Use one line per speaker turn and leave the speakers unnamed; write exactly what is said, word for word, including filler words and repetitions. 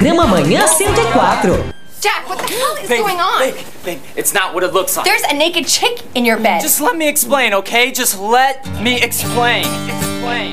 programa Manhã cento e quatro.
Jack, what the hell is
babe,
going on?
Babe, babe, it's not what it looks like.
There's a naked chick in your bed.
Just let me explain, okay? Just let me explain. Explain.